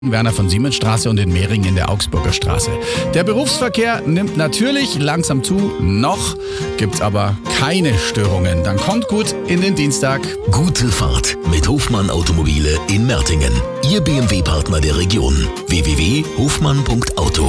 Werner von Siemens Straße und in Mehring in der Augsburger Straße. Der Berufsverkehr nimmt natürlich langsam zu, noch gibt's aber keine Störungen. Dann kommt gut in den Dienstag. Gute Fahrt mit Hofmann Automobile in Mertingen. Ihr BMW-Partner der Region. www.hofmann.auto